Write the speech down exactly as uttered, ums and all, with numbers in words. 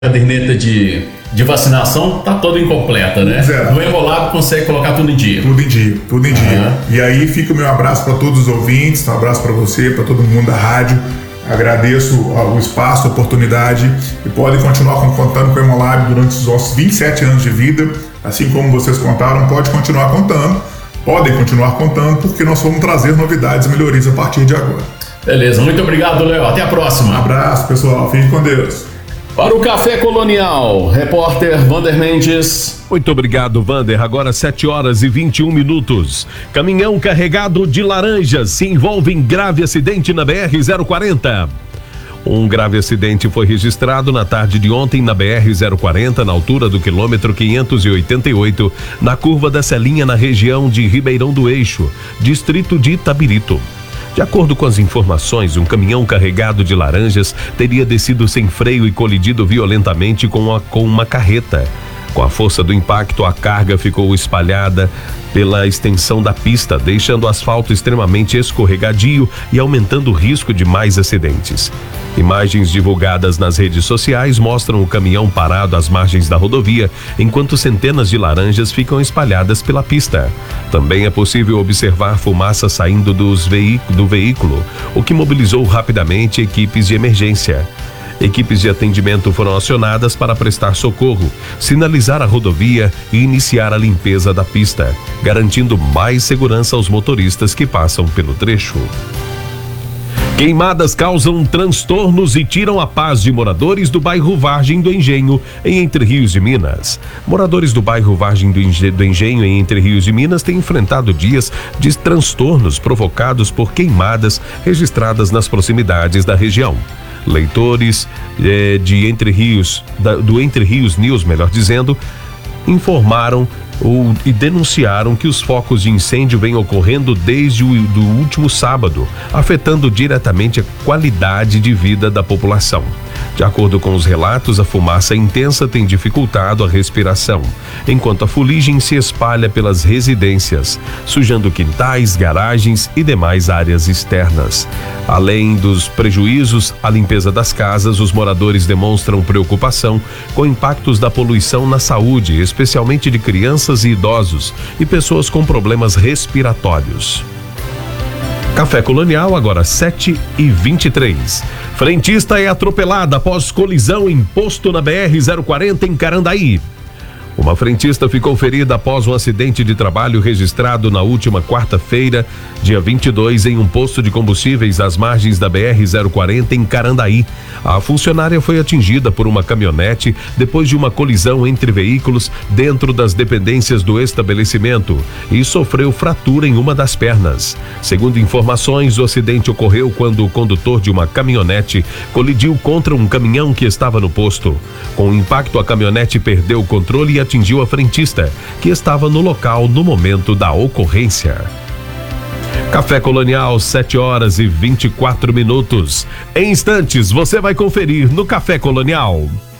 caderneta de, de vacinação tá toda incompleta, né? Zero. No Hemolab consegue colocar tudo em dia. Tudo em dia, tudo em dia. Uhum. E aí fica o meu abraço para todos os ouvintes, um abraço para você, para todo mundo da rádio. Agradeço o espaço, a oportunidade e podem continuar contando com o Hemolab durante os nossos vinte e sete anos de vida. Assim como vocês contaram, pode continuar contando, podem continuar contando, porque nós vamos trazer novidades e melhorias a partir de agora. Beleza, muito obrigado, Léo. Até a próxima. Um abraço, pessoal. Fiquem com Deus. Para o Café Colonial, repórter Vander Mendes. Muito obrigado, Vander. Agora sete horas e vinte e um minutos. Caminhão carregado de laranjas se envolve em grave acidente na B R zero quarenta. Um grave acidente foi registrado na tarde de ontem na B R zero quarenta, na altura do quilômetro quinhentos e oitenta e oito, na curva da Celinha, na região de Ribeirão do Eixo, distrito de Itabirito. De acordo com as informações, um caminhão carregado de laranjas teria descido sem freio e colidido violentamente com, a, com uma carreta. Com a força do impacto, a carga ficou espalhada pela extensão da pista, deixando o asfalto extremamente escorregadio e aumentando o risco de mais acidentes. Imagens divulgadas nas redes sociais mostram o caminhão parado às margens da rodovia, enquanto centenas de laranjas ficam espalhadas pela pista. Também é possível observar fumaça saindo dos veí- do veículo, o que mobilizou rapidamente equipes de emergência. Equipes de atendimento foram acionadas para prestar socorro, sinalizar a rodovia e iniciar a limpeza da pista, garantindo mais segurança aos motoristas que passam pelo trecho. Queimadas causam transtornos e tiram a paz de moradores do bairro Vargem do Engenho, em Entre Rios de Minas. Moradores do bairro Vargem do Engenho, em Entre Rios de Minas, têm enfrentado dias de transtornos provocados por queimadas registradas nas proximidades da região. Leitores eh, de Entre Rios, da, do Entre Rios News, melhor dizendo, informaram ou, e denunciaram que os focos de incêndio vêm ocorrendo desde o do último sábado, afetando diretamente a qualidade de vida da população. De acordo com os relatos, a fumaça intensa tem dificultado a respiração, enquanto a fuligem se espalha pelas residências, sujando quintais, garagens e demais áreas externas. Além dos prejuízos à limpeza das casas, os moradores demonstram preocupação com impactos da poluição na saúde, especialmente de crianças e idosos e pessoas com problemas respiratórios. Café Colonial, agora sete e vinte e três. Frentista é atropelada após colisão em posto na B R zero quarenta em Carandaí. Uma frentista ficou ferida após um acidente de trabalho registrado na última quarta-feira, dia vinte e dois, em um posto de combustíveis às margens da B R zero quarenta em Carandaí. A funcionária foi atingida por uma caminhonete depois de uma colisão entre veículos dentro das dependências do estabelecimento e sofreu fratura em uma das pernas. Segundo informações, o acidente ocorreu quando o condutor de uma caminhonete colidiu contra um caminhão que estava no posto. Com o impacto, a caminhonete perdeu o controle e atingiu a frentista, que estava no local no momento da ocorrência. Café Colonial, sete horas e vinte e quatro minutos. Em instantes, você vai conferir no Café Colonial.